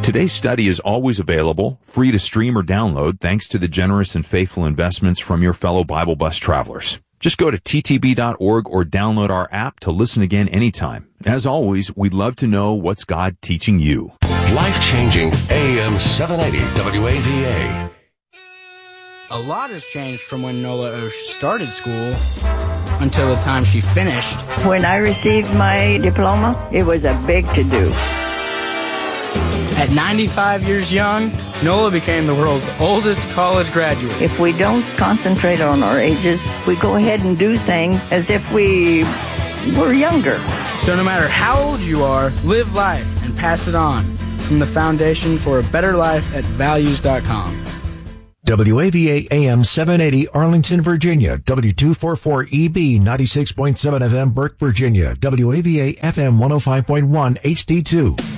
Today's study is always available, free to stream or download, thanks to the generous and faithful investments from your fellow Bible Bus travelers. Just go to ttb.org or download our app to listen again anytime. As always, we'd love to know what's God teaching you. Life-changing AM 780 WAVA. A lot has changed from when Nola Osh started school until the time she finished. When I received my diploma, it was a big to-do. At 95 years young, Nola became the world's oldest college graduate. If we don't concentrate on our ages, we go ahead and do things as if we were younger. So no matter how old you are, live life and pass it on. From the Foundation for a Better Life at Values.com. WAVA AM 780 Arlington, Virginia. W244EB 96.7 FM Burke, Virginia. WAVA FM 105.1 HD2.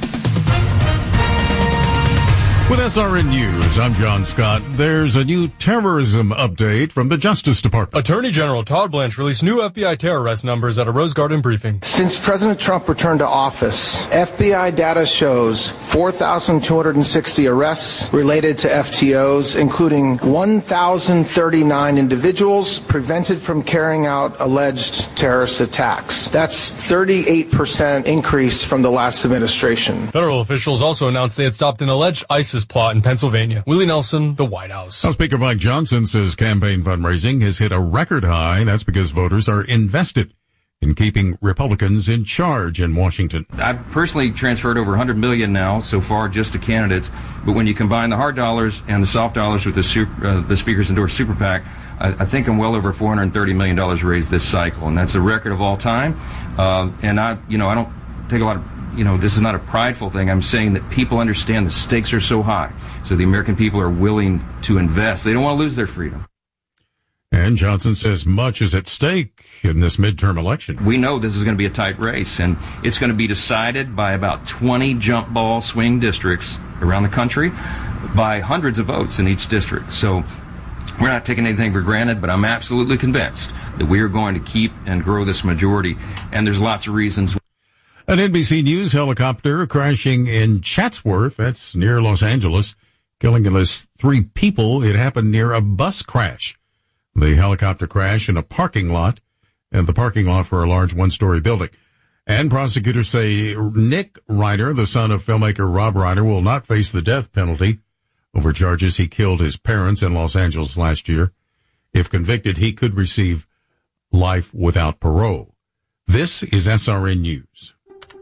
With SRN News, I'm John Scott. There's a new terrorism update from the Justice Department. Attorney General Todd Blanche released new FBI terror arrest numbers at a Rose Garden briefing. Since President Trump returned to office, FBI data shows 4,260 arrests related to FTOs, including 1,039 individuals prevented from carrying out alleged terrorist attacks. That's 38% increase from the last administration. Federal officials also announced they had stopped an alleged ISIS plot in Pennsylvania. Willie Nelson, the White House. House Speaker Mike Johnson says campaign fundraising has hit a record high. That's because voters are invested in keeping Republicans in charge in Washington. I've personally transferred over $100 million now so far just to candidates, but when you combine the hard dollars and the soft dollars with the Speaker's endorsed super PAC, I think I'm well over $430 million raised this cycle, and that's a record of all time. And I don't take a lot of, this is not a prideful thing. I'm saying that people understand the stakes are so high, so the American people are willing to invest. They don't want to lose their freedom. And Johnson says much is at stake in this midterm election. We know this is going to be a tight race, and it's going to be decided by about 20 jump ball swing districts around the country by hundreds of votes in each district. So we're not taking anything for granted, but I'm absolutely convinced that we are going to keep and grow this majority, and there's lots of reasons. An NBC News helicopter crashing in Chatsworth, that's near Los Angeles, killing at least 3 people. It happened near a bus crash. The helicopter crashed in a parking lot, and the parking lot for a large one-story building. And prosecutors say Nick Reiner, the son of filmmaker Rob Reiner, will not face the death penalty over charges he killed his parents in Los Angeles last year. If convicted, he could receive life without parole. This is SRN News.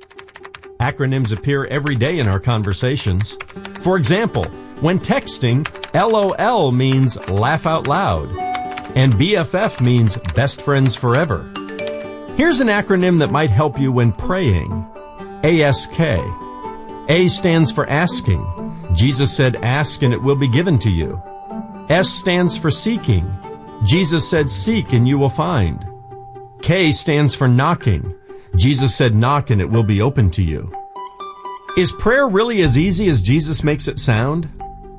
Acronyms appear every day in our conversations. For example, when texting, LOL means laugh out loud, and BFF means best friends forever. Here's an acronym that might help you when praying. ASK. A stands for asking. Jesus said, ask and it will be given to you. S stands for seeking. Jesus said, seek and you will find. K stands for knocking. Jesus said, knock and it will be open to you. Is prayer really as easy as Jesus makes it sound?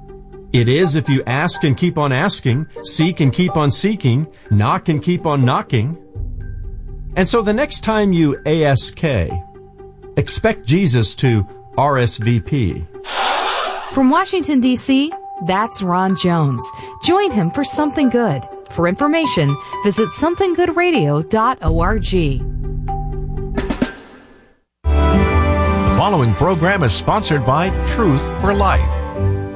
It is if you ask and keep on asking, seek and keep on seeking, knock and keep on knocking. And so the next time you ASK, expect Jesus to RSVP. From Washington, D.C., that's Ron Jones. Join him for Something Good. For information, visit somethinggoodradio.org. The following program is sponsored by Truth for Life.